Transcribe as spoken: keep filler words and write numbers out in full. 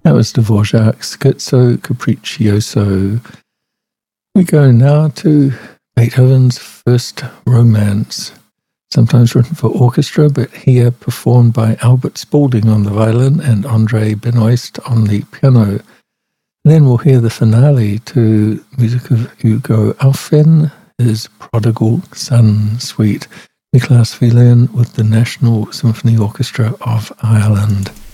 That was Dvorak's Scherzo Capriccioso. We go now to Beethoven's First Romance, sometimes written for orchestra, but here performed by Albert Spaulding on the violin and Andre Benoist on the piano. And then we'll hear the finale to music of Hugo Alfven, his Prodigal Son Suite, Nicholas Fillion with the National Symphony Orchestra of Ireland.